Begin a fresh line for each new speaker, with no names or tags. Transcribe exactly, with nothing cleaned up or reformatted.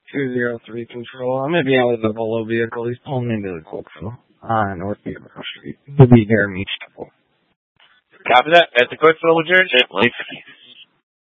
two zero three control. I'm going to be out with the Volo vehicle. He's pulling me into the Cookville on North Beaver Street. He'll be near me.
Copy that. At the Cookville, New Jersey.